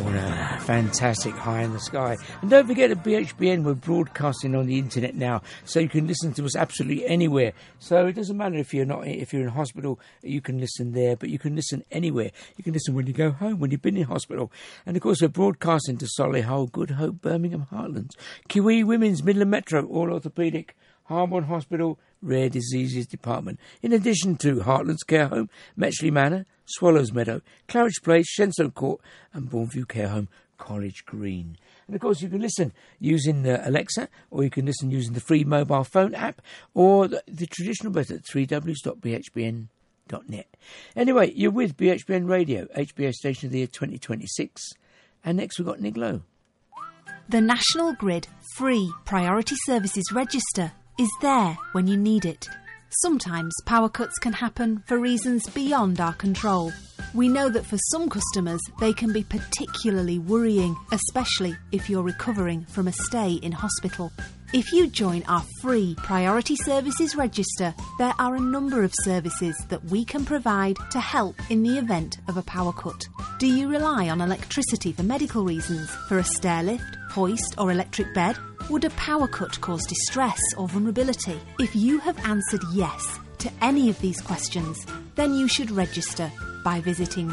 Fantastic High in the Sky. And don't forget that BHBN, we're broadcasting on the internet now, so you can listen to us absolutely anywhere. So it doesn't matter if you're in hospital, you can listen there, but you can listen anywhere. You can listen when you go home, when you've been in hospital. And of course we're broadcasting to Solihull, Good Hope, Birmingham Heartlands, Kiwi Women's, Midland Metro, All Orthopaedic, Harborne Hospital, Rare Diseases Department, in addition to Heartlands Care Home, Metchley Manor, Swallows Meadow, Claridge Place, Shenstone Court and Bourneview Care Home, College Green. And of course you can listen using Alexa, or you can listen using the free mobile phone app, or the traditional method, www.bhbn.net. Anyway, you're with BHBN Radio, HBS Station of the Year 2026, and next we've got Nick Lowe. The National Grid Free Priority Services Register is there when you need it. Sometimes power cuts can happen for reasons beyond our control. We know that for some customers they can be particularly worrying, especially if you're recovering from a stay in hospital. If you join our free Priority Services Register, there are a number of services that we can provide to help in the event of a power cut. Do you rely on electricity for medical reasons, for a stair lift, hoist or electric bed? Would a power cut cause distress or vulnerability? If you have answered yes to any of these questions, then you should register by visiting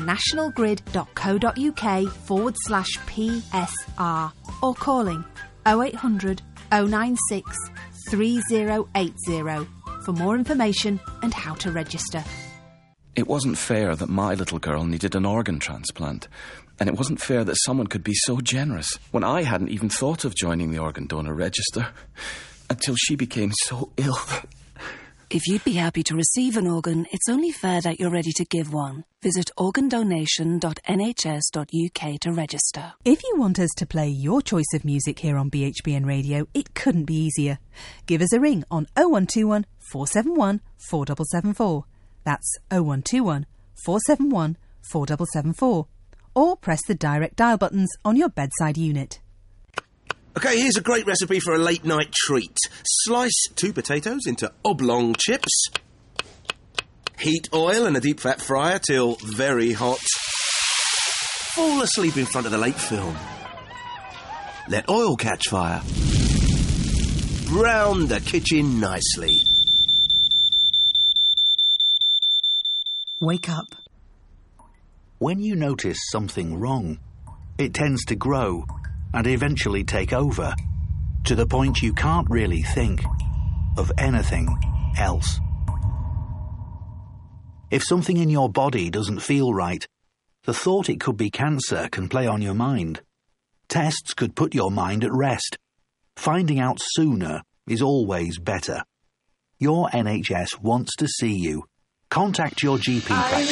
nationalgrid.co.uk/PSR or calling 0800 096 3080 for more information and how to register. It wasn't fair that my little girl needed an organ transplant. And it wasn't fair that someone could be so generous when I hadn't even thought of joining the organ donor register until she became so ill. If you'd be happy to receive an organ, it's only fair that you're ready to give one. Visit organdonation.nhs.uk to register. If you want us to play your choice of music here on BHBN Radio, it couldn't be easier. Give us a ring on 0121 471 4774. That's 0121 471 4774. Or press the direct dial buttons on your bedside unit. OK, here's a great recipe for a late-night treat. Slice 2 potatoes into oblong chips. Heat oil in a deep-fat fryer till very hot. Fall asleep in front of the late film. Let oil catch fire. Brown the kitchen nicely. Wake up. When you notice something wrong, it tends to grow and eventually take over, to the point you can't really think of anything else. If something in your body doesn't feel right, the thought it could be cancer can play on your mind. Tests could put your mind at rest. Finding out sooner is always better. Your NHS wants to see you. Contact your GP practice.